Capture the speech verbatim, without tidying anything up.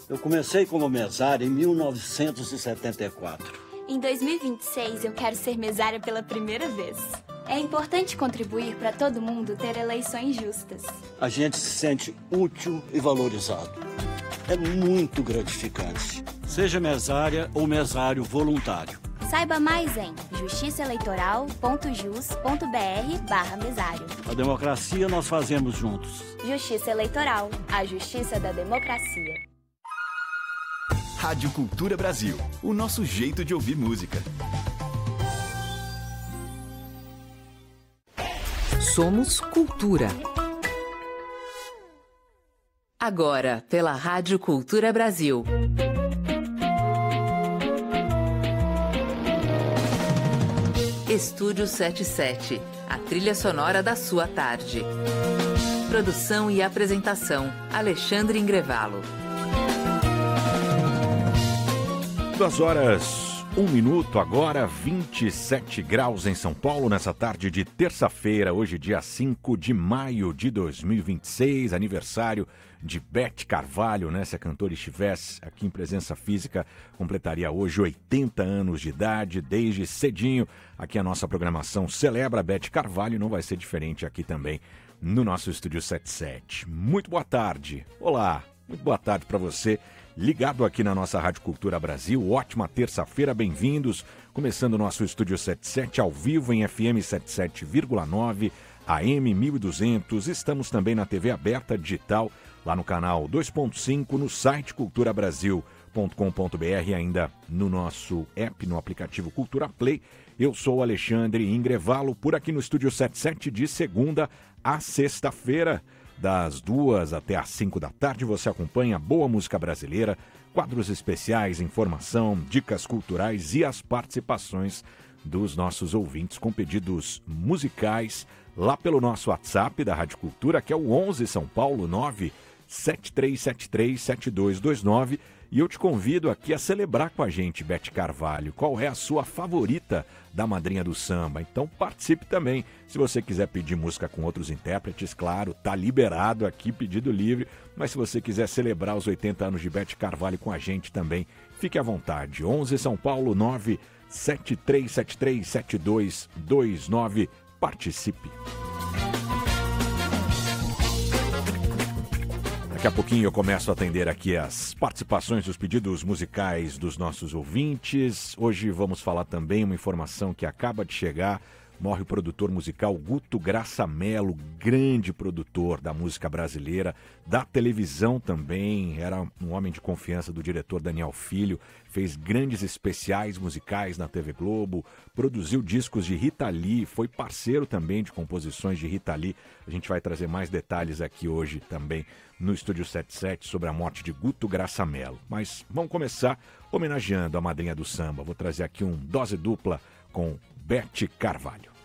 Eu comecei como mesária em mil novecentos e setenta e quatro. Em dois mil e vinte e seis, eu quero ser mesária pela primeira vez. É importante contribuir para todo mundo ter eleições justas. A gente se sente útil e valorizado. É muito gratificante. Seja mesária ou mesário voluntário. Saiba mais em justiçaeleitoral.jus.br barra mesário. A democracia nós fazemos juntos. Justiça Eleitoral, a justiça da democracia. Rádio Cultura Brasil, o nosso jeito de ouvir música. Somos Cultura. Agora, pela Rádio Cultura Brasil. Estúdio setenta e sete, a trilha sonora da sua tarde. Produção e apresentação, Alexandre Ingrevalo. Duas horas, um minuto, agora vinte e sete graus em São Paulo, nessa tarde de terça-feira, hoje dia cinco de maio de dois mil e vinte e seis, aniversário de Beth Carvalho, né? Se a cantora estivesse aqui em presença física, completaria hoje oitenta anos de idade, desde cedinho. Aqui a nossa programação celebra a Beth Carvalho e não vai ser diferente aqui também no nosso Estúdio setenta e sete. Muito boa tarde, olá, muito boa tarde para você, ligado aqui na nossa Rádio Cultura Brasil. Ótima terça-feira, bem-vindos. Começando o nosso Estúdio setenta e sete ao vivo em F M setenta e sete vírgula nove, A M mil e duzentos. Estamos também na T V aberta digital, lá no canal dois ponto cinco, no site cultura brasil ponto com ponto b r e ainda no nosso app, no aplicativo Cultura Play. Eu sou o Alexandre Ingrevalo, por aqui no Estúdio setenta e sete, de segunda a sexta-feira, das duas até às cinco da tarde. Você acompanha boa música brasileira, quadros especiais, informação, dicas culturais e as participações dos nossos ouvintes com pedidos musicais lá pelo nosso WhatsApp da Rádio Cultura, que é o onze São Paulo nove sete três sete três sete dois dois nove. E eu te convido aqui a celebrar com a gente, Beth Carvalho. Qual é a sua favorita da madrinha do samba? Então participe também. Se você quiser pedir música com outros intérpretes, claro, tá liberado aqui, pedido livre. Mas se você quiser celebrar os oitenta anos de Beth Carvalho com a gente também, fique à vontade. onze São Paulo nove sete três sete três sete dois dois nove. Participe. Daqui a pouquinho eu começo a atender aqui as participações dos pedidos musicais dos nossos ouvintes. Hoje vamos falar também uma informação que acaba de chegar. Morre o produtor musical Guto Graça Mello, grande produtor da música brasileira, da televisão também, era um homem de confiança do diretor Daniel Filho, fez grandes especiais musicais na T V Globo, produziu discos de Rita Lee, foi parceiro também de composições de Rita Lee. A gente vai trazer mais detalhes aqui hoje também no Estúdio setenta e sete sobre a morte de Guto Graça Mello. Mas vamos começar homenageando a madrinha do samba. Vou trazer aqui um dose dupla com Beth Carvalho.